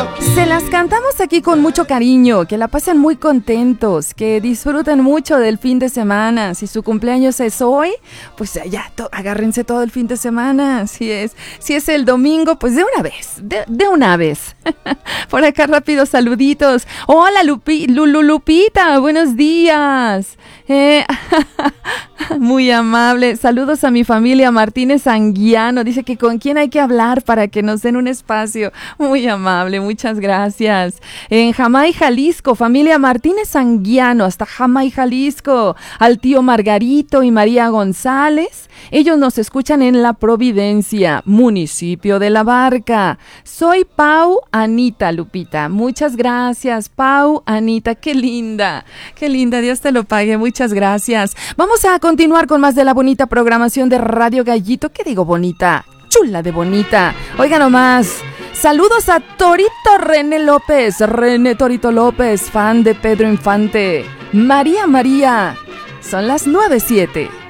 Se las cantamos aquí con mucho cariño, que la pasen muy contentos, que disfruten mucho del fin de semana. Si su cumpleaños es hoy, pues ya agárrense todo el fin de semana. Si es el domingo, pues de una vez, de una vez. Por acá rápido, saluditos. Hola Lupita, buenos días. Muy amable. Saludos a mi familia Martínez Anguiano. Dice que con quién hay que hablar para que nos den un espacio. Muy amable, muchas gracias. En Jamay, Jalisco, familia Martínez Anguiano, hasta Jamay, Jalisco. Al tío Margarito y María González. Ellos nos escuchan en La Providencia, municipio de La Barca. Soy Pau Anita, Lupita. Muchas gracias, Pau Anita. Qué linda, Dios te lo pague. Muchas gracias. Vamos a continuar con más de la bonita programación de Radio Gallito. ¿Qué digo bonita? Chula de bonita. Oiga nomás. Saludos a Torito René Torito López, fan de Pedro Infante. María. Son las 9:07.